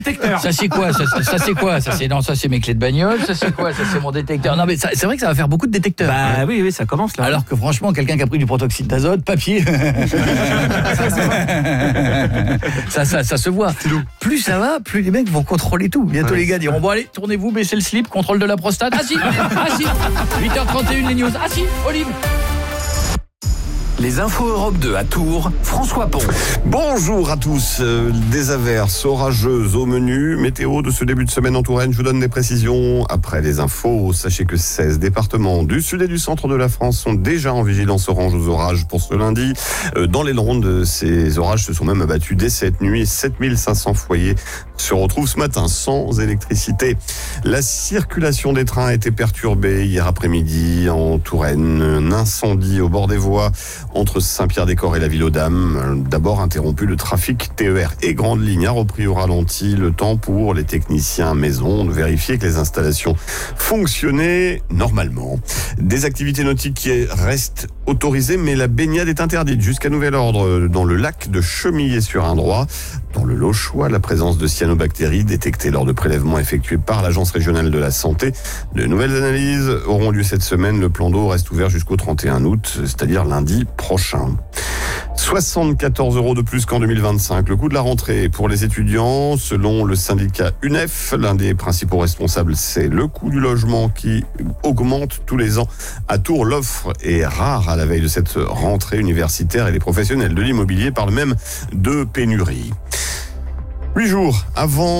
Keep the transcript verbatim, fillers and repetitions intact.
Ça c'est quoi ça, ça, ça c'est quoi ça c'est non ça c'est mes clés de bagnole, ça c'est quoi ça c'est mon détecteur. Non mais ça, c'est vrai que ça va faire beaucoup de détecteurs. Bah hein. oui oui ça commence là. Alors que franchement quelqu'un qui a pris du protoxyde d'azote, papier, ça, ça ça se voit. Plus ça va, plus les mecs vont contrôler tout. Bientôt ouais. Les gars diront bon allez tournez-vous, baissez le slip, contrôle de la prostate. Ah si ah si huit heures trente et une les news. Ah si Olive. Les infos Europe deux à Tours, François Pont. Bonjour à tous. Euh, des averses orageuses au menu. Météo de ce début de semaine en Touraine. Je vous donne des précisions après les infos. Sachez que seize départements du sud et du centre de la France sont déjà en vigilance orange aux orages pour ce lundi. Euh, dans les Landes, ces orages se sont même abattus dès cette nuit. sept mille cinq cents foyers se retrouvent ce matin sans électricité. La circulation des trains a été perturbée hier après-midi en Touraine. Un incendie au bord des voies entre Saint-Pierre-des-Corps et la ville aux Dames. D'abord interrompu, le trafic T E R et grande ligne a repris au ralenti. Le temps pour les techniciens maison de vérifier que les installations fonctionnaient normalement. Des activités nautiques qui restent autorisées, mais la baignade est interdite jusqu'à nouvel ordre dans le lac de Chemillé-sur-Indrois. Dans le Lochois, la présence de cyanobactéries détectées lors de prélèvements effectués par l'Agence régionale de la santé. De nouvelles analyses auront lieu cette semaine. Le plan d'eau reste ouvert jusqu'au trente et un août, c'est-à-dire lundi prochain. soixante-quatorze euros de plus qu'en deux mille vingt-cinq. Le coût de la rentrée pour les étudiants, selon le syndicat U N E F, l'un des principaux responsables, c'est le coût du logement qui augmente tous les ans. À Tours, l'offre est rare à la veille de cette rentrée universitaire et les professionnels de l'immobilier parlent même de pénurie. Huit jours avant